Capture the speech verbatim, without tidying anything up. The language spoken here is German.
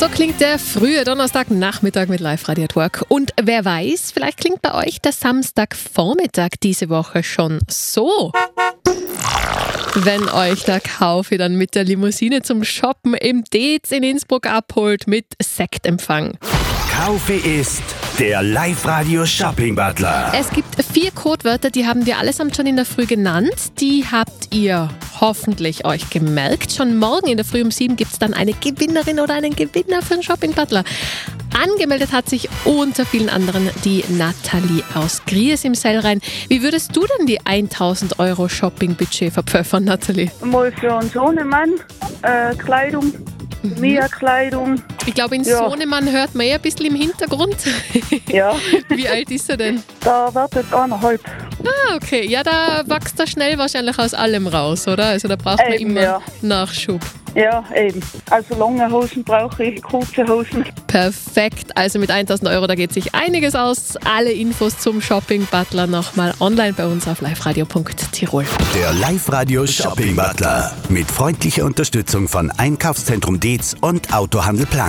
So klingt der frühe Donnerstagnachmittag mit Live-Radio Talk. Und wer weiß, vielleicht klingt bei euch der Samstagvormittag diese Woche schon so. Wenn euch der Kaufi dann mit der Limousine zum Shoppen im Deetz in Innsbruck abholt mit Sektempfang. Kaufi ist der Live-Radio Shopping Butler. Es gibt vier Codewörter, die haben wir allesamt schon in der Früh genannt. Die habt ihr hoffentlich euch gemerkt. Schon morgen in der Früh um sieben gibt es dann eine Gewinnerin oder einen Gewinner für den Shopping Butler. Angemeldet hat sich unter vielen anderen die Nathalie aus Gries im Sellrhein. Wie würdest du denn die tausend Euro Shopping-Budget verpfeffern, Nathalie? Mal für einen Sohnemann äh, Kleidung, Mhm. mehr Kleidung. Ich glaube, in Ja. Sohnemann hört man ja ein bisschen im Hintergrund. Ja, Wie alt ist er denn? da wird jetzt eineinhalb. Ah, okay. Ja, da wächst er schnell wahrscheinlich aus allem raus, oder? Also da braucht man Eben, immer ja. Nachschub. Ja, eben. Also lange Hosen brauche ich, kurze Hosen. Perfekt. Also mit tausend Euro, da geht sich einiges aus. Alle Infos zum Shopping Butler nochmal online bei uns auf liveradio punkt tirol. Der Live-Radio Shopping Butler. Mit freundlicher Unterstützung von Einkaufszentrum Deetz und Autohandel Plan.